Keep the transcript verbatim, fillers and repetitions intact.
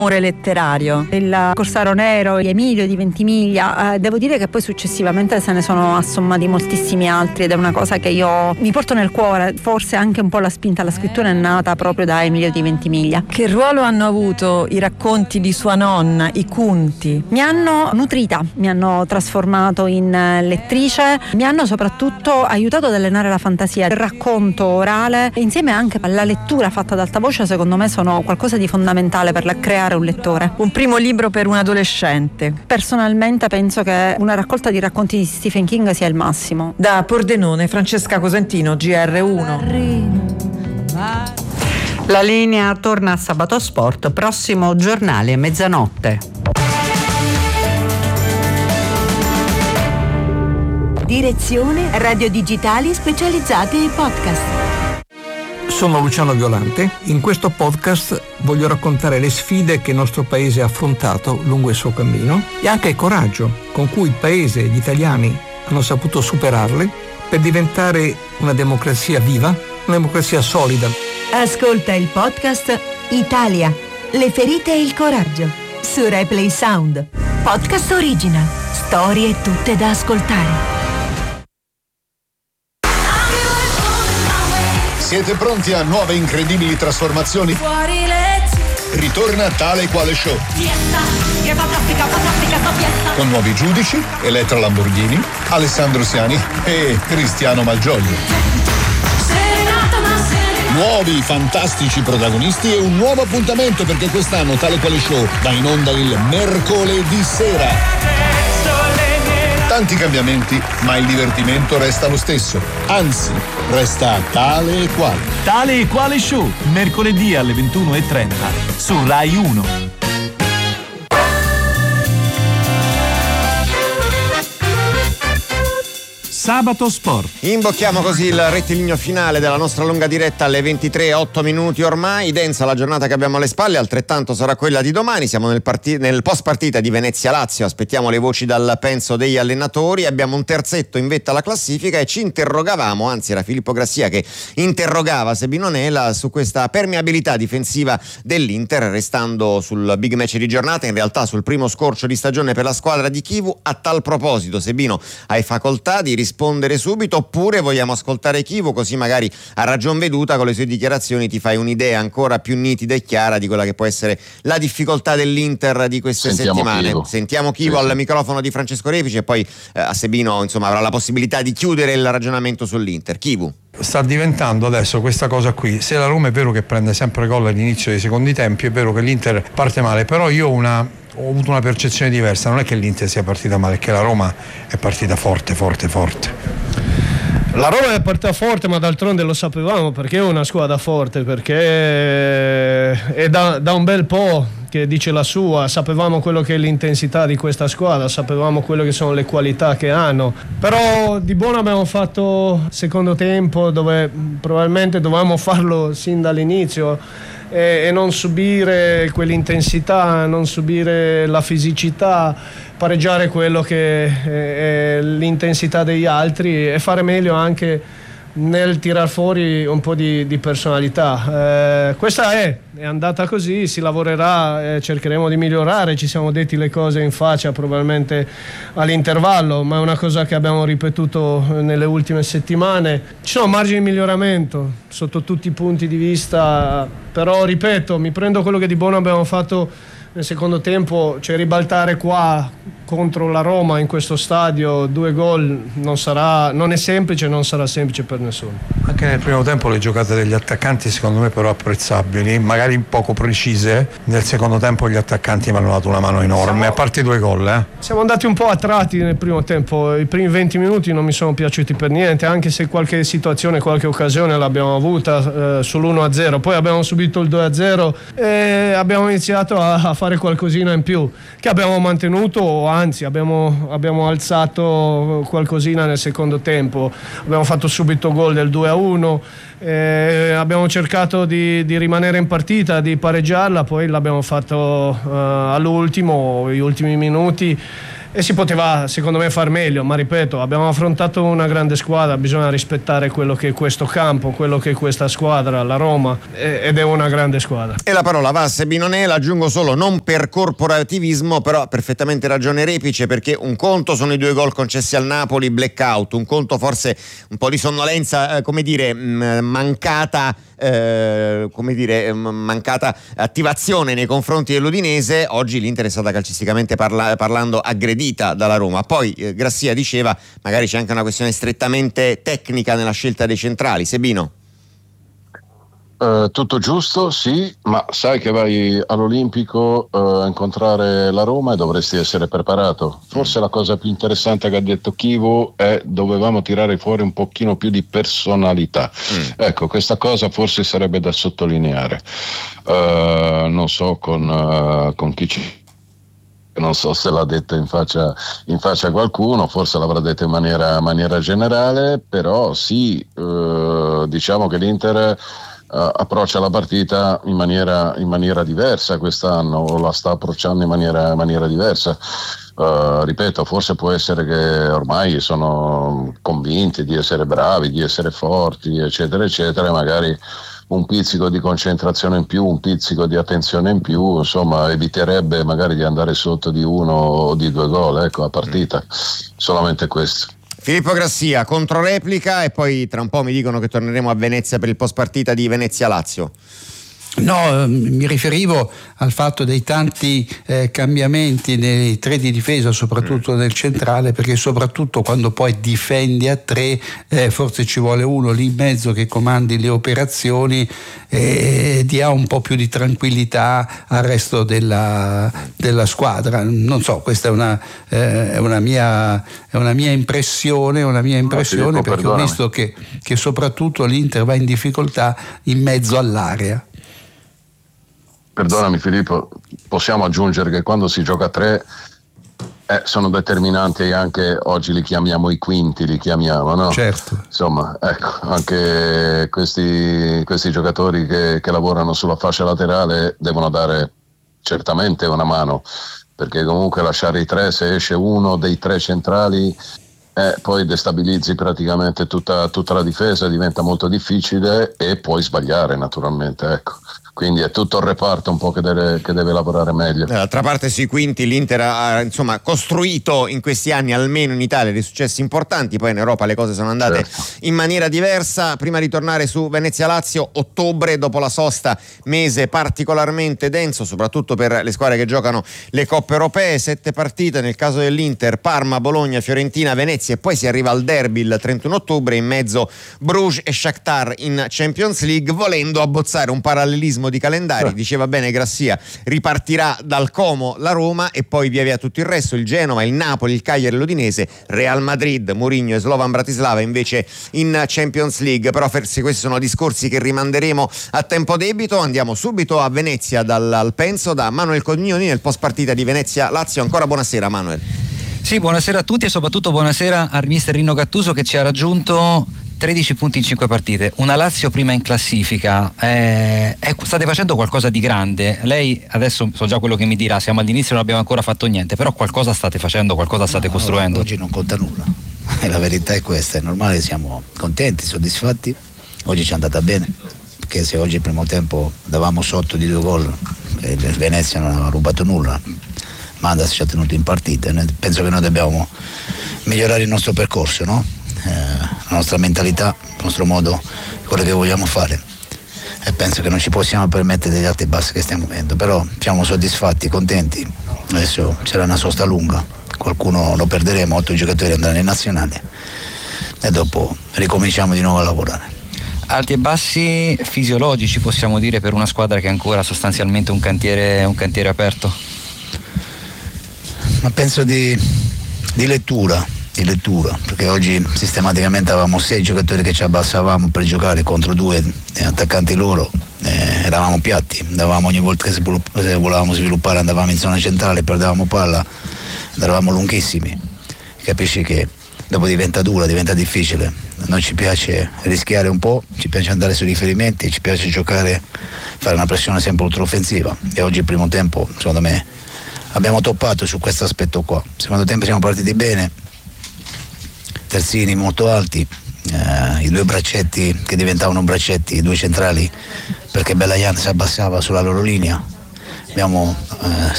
letterario, il Corsaro Nero, Emilio di Ventimiglia. Eh, devo dire che poi successivamente se ne sono assommati moltissimi altri ed è una cosa che io mi porto nel cuore. Forse anche un po' la spinta alla scrittura è nata proprio da Emilio di Ventimiglia. Che ruolo hanno avuto i racconti di sua nonna, i Cunti? Mi hanno nutrita, mi hanno trasformato in lettrice, mi hanno soprattutto aiutato ad allenare la fantasia. Il racconto orale insieme anche alla lettura fatta ad alta voce secondo me sono qualcosa di fondamentale per la creare un lettore. Un primo libro per un adolescente. Personalmente penso che una raccolta di racconti di Stephen King sia il massimo. Da Pordenone, Francesca Cosentino, G R uno. La linea torna a Sabato Sport, prossimo giornale a mezzanotte. Direzione Radio Digitali Specializzate e Podcast. Sono Luciano Violante. In questo podcast voglio raccontare le sfide che il nostro paese ha affrontato lungo il suo cammino e anche il coraggio con cui il paese e gli italiani hanno saputo superarle per diventare una democrazia viva, una democrazia solida. Ascolta il podcast Italia, le ferite e il coraggio su Replay Sound. Podcast original. Storie tutte da ascoltare. Siete pronti a nuove incredibili trasformazioni? Fuori legge. Ritorna Tale e Quale Show. Fiesta, che fantastica, fantastica sta fiesta. Con nuovi giudici, Elettra Lamborghini, Alessandro Siani e Cristiano Malgioglio. Serenata ma serenata. Nuovi fantastici protagonisti e un nuovo appuntamento perché quest'anno Tale e Quale Show va in onda il mercoledì sera. Tanti cambiamenti, ma il divertimento resta lo stesso. Anzi, resta tale e quale. Tale e Quale Show, mercoledì alle ventuno e trenta su Rai uno. Sabato Sport. Imbocchiamo così il rettilineo finale della nostra lunga diretta alle ventitré e otto minuti ormai. Densa la giornata che abbiamo alle spalle, altrettanto sarà quella di domani. Siamo nel, parti- nel post partita di Venezia-Lazio, aspettiamo le voci dal penso degli allenatori. Abbiamo un terzetto in vetta alla classifica e ci interrogavamo, anzi era Filippo Grassia che interrogava Sebino Nela su questa permeabilità difensiva dell'Inter, restando sul big match di giornata, in realtà sul primo scorcio di stagione per la squadra di Chivu. A tal proposito, Sebino, hai facoltà di rispondere rispondere subito oppure vogliamo ascoltare Chivu, così magari a ragion veduta con le sue dichiarazioni ti fai un'idea ancora più nitida e chiara di quella che può essere la difficoltà dell'Inter di queste Sentiamo settimane. Chivu. Sentiamo Chivu sì, al sì. microfono di Francesco Repici e poi eh, a Sebino insomma avrà la possibilità di chiudere il ragionamento sull'Inter. Chivu. Sta diventando adesso questa cosa qui, se la Roma è vero che prende sempre gol all'inizio dei secondi tempi, è vero che l'Inter parte male, però io ho una ho avuto una percezione diversa, non è che l'Inter sia partita male, è che la Roma è partita forte, forte, forte. La Roma è partita forte, ma d'altronde lo sapevamo perché è una squadra forte, perché è da, da un bel po' che dice la sua, sapevamo quello che è l'intensità di questa squadra, sapevamo quello che sono le qualità che hanno, però di buono abbiamo fatto secondo tempo dove probabilmente dovevamo farlo sin dall'inizio e, e non subire quell'intensità, non subire la fisicità, pareggiare quello che è, è l'intensità degli altri e fare meglio anche nel tirar fuori un po' di, di personalità. Eh, questa è, è andata così, si lavorerà, eh, cercheremo di migliorare, ci siamo detti le cose in faccia probabilmente all'intervallo, ma è una cosa che abbiamo ripetuto nelle ultime settimane. Ci sono margini di miglioramento sotto tutti i punti di vista, però ripeto, mi prendo quello che di buono abbiamo fatto nel secondo tempo, cioè ribaltare qua contro la Roma in questo stadio due gol non sarà, non è semplice, non sarà semplice per nessuno. Anche nel primo tempo le giocate degli attaccanti secondo me però apprezzabili, magari poco precise. Nel secondo tempo gli attaccanti mi hanno dato una mano enorme, siamo, a parte i due gol. Eh. Siamo andati un po' a tratti nel primo tempo, i primi venti minuti non mi sono piaciuti per niente, anche se qualche situazione, qualche occasione l'abbiamo avuta eh, sull'uno a zero, poi abbiamo subito il due a zero e abbiamo iniziato a, a fare qualcosina in più, che abbiamo mantenuto, anzi abbiamo, abbiamo alzato qualcosina nel secondo tempo, abbiamo fatto subito gol del due a uno, eh, abbiamo cercato di, di rimanere in partita, di pareggiarla, poi l'abbiamo fatto uh, all'ultimo, gli ultimi minuti, e si poteva secondo me far meglio, ma ripeto, abbiamo affrontato una grande squadra, bisogna rispettare quello che è questo campo, quello che è questa squadra, la Roma, ed è una grande squadra. E la parola va a Sebinonella, aggiungo solo non per corporativismo, però ha perfettamente ragione Repice, perché un conto sono i due gol concessi al Napoli, blackout, un conto forse un po' di sonnolenza, eh, come dire, mh, mancata eh, come dire, mancata attivazione nei confronti dell'Udinese. Oggi l'Inter è stata calcisticamente parla- parlando aggredita dalla Roma. Poi eh, Grassia diceva magari c'è anche una questione strettamente tecnica nella scelta dei centrali. Sebino? Uh, tutto giusto, sì, ma sai che vai all'Olimpico uh, a incontrare la Roma e dovresti essere preparato. Forse la cosa più interessante che ha detto Chivo è dovevamo tirare fuori un pochino più di personalità. Mm. Ecco, questa cosa forse sarebbe da sottolineare. Uh, non so con, uh, con chi ci... Non so se l'ha detto in faccia, in faccia a qualcuno, forse l'avrà detto in maniera, maniera generale, però sì, uh, diciamo che l'Inter Uh, approccia la partita in maniera, in maniera diversa quest'anno, o la sta approcciando in maniera, in maniera diversa. Uh, ripeto, forse può essere che ormai sono convinti di essere bravi, di essere forti, eccetera, eccetera, e magari un pizzico di concentrazione in più, un pizzico di attenzione in più, insomma, eviterebbe magari di andare sotto di uno o di due gol, ecco, a partita. Solamente questo. Filippo Grassia, controreplica, e poi tra un po' mi dicono che torneremo a Venezia per il post partita di Venezia-Lazio. No, mi riferivo al fatto dei tanti eh, cambiamenti nei tre di difesa, soprattutto nel centrale, perché soprattutto quando poi difendi a tre eh, forse ci vuole uno lì in mezzo che comandi le operazioni e dia un po' più di tranquillità al resto della, della squadra. Non so, questa è una, eh, è una mia è una mia impressione, una mia impressione no, perché perdonami. Ho visto che, che soprattutto l'Inter va in difficoltà in mezzo all'area. Perdonami Filippo, possiamo aggiungere che quando si gioca a tre eh, sono determinanti anche, oggi li chiamiamo i quinti, li chiamiamo, no? Certo. Insomma, ecco, anche questi, questi giocatori che, che lavorano sulla fascia laterale devono dare certamente una mano, perché comunque lasciare i tre, se esce uno dei tre centrali, eh, poi destabilizzi praticamente tutta, tutta la difesa, diventa molto difficile e puoi sbagliare naturalmente, ecco. Quindi è tutto il reparto un po' che deve, che deve lavorare meglio. D'altra parte sui quinti l'Inter ha insomma costruito in questi anni, almeno in Italia, dei successi importanti, poi in Europa le cose sono andate certo. in maniera diversa. Prima di tornare su Venezia-Lazio, ottobre dopo la sosta, mese particolarmente denso, soprattutto per le squadre che giocano le coppe europee, sette partite nel caso dell'Inter: Parma, Bologna, Fiorentina, Venezia, e poi si arriva al derby il trentuno ottobre, in mezzo Bruges e Shakhtar in Champions League, volendo abbozzare un parallelismo di calendari. Diceva bene Grassia, ripartirà dal Como la Roma e poi via via tutto il resto, il Genova, il Napoli, il Cagliari, l'Udinese, Real Madrid, Mourinho e Slovan Bratislava invece in Champions League. Però forse questi sono discorsi che rimanderemo a tempo debito. Andiamo subito a Venezia dal Alpenso da Manuel Cognoni nel post partita di Venezia-Lazio. Ancora buonasera Manuel. Sì, buonasera a tutti e soprattutto buonasera al mister Rino Gattuso, che ci ha raggiunto tredici punti in cinque partite, una Lazio prima in classifica. Eh, eh, state facendo qualcosa di grande. Lei adesso so già quello che mi dirà, siamo all'inizio e non abbiamo ancora fatto niente, però qualcosa state facendo, qualcosa state no, costruendo. Oggi non conta nulla, e la verità è questa, è normale, siamo contenti, soddisfatti. Oggi ci è andata bene, perché se oggi il primo tempo davamo sotto di due gol e il Venezia non aveva rubato nulla, Mandas ci ha tenuto in partita. Penso che noi dobbiamo migliorare il nostro percorso, no? Eh, la nostra mentalità, il nostro modo, quello che vogliamo fare, e penso che non ci possiamo permettere degli alti e bassi che stiamo avendo, però siamo soddisfatti, contenti. Adesso c'era una sosta lunga, qualcuno lo perderemo, otto giocatori andranno in nazionale e dopo ricominciamo di nuovo a lavorare. Alti e bassi fisiologici possiamo dire per una squadra che è ancora sostanzialmente un cantiere, un cantiere aperto? Ma penso di, di lettura di lettura, perché oggi sistematicamente avevamo sei giocatori che ci abbassavamo per giocare contro due attaccanti loro, eh, eravamo piatti, andavamo ogni volta che se volevamo sviluppare andavamo in zona centrale, perdevamo palla, eravamo lunghissimi. Capisci che dopo diventa dura, diventa difficile. A noi ci piace rischiare un po', ci piace andare sui riferimenti, ci piace giocare, fare una pressione sempre ultraoffensiva, e oggi il primo tempo secondo me abbiamo toppato su questo aspetto qua. Secondo tempo siamo partiti bene, terzini molto alti, eh, i due braccetti che diventavano braccetti, i due centrali, perché Belayan si abbassava sulla loro linea. Abbiamo eh,